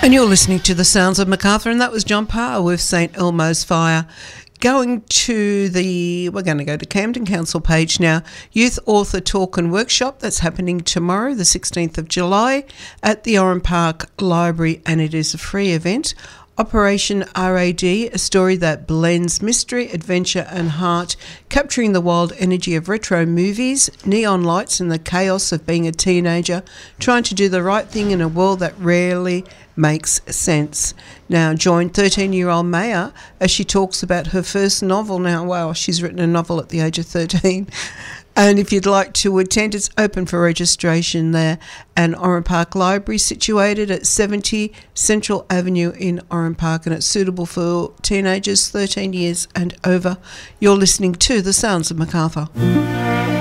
And you're listening to The Sounds of Macarthur, and that was John Parr with St Elmo's Fire. We're going to go to Camden Council page now. Youth Author Talk and Workshop, that's happening tomorrow, the 16th of July, at the Oran Park Library, and it is a free event. Operation RAD, a story that blends mystery, adventure and heart, capturing the wild energy of retro movies, neon lights and the chaos of being a teenager, trying to do the right thing in a world that rarely makes sense. Now join 13-year-old Maya as she talks about her first novel. Now, wow, she's written a novel at the age of 13. And if you'd like to attend, it's open for registration there. And Oran Park Library, situated at 70 Central Avenue in Oran Park, and it's suitable for teenagers 13 years and over. You're listening to The Sounds of Macarthur.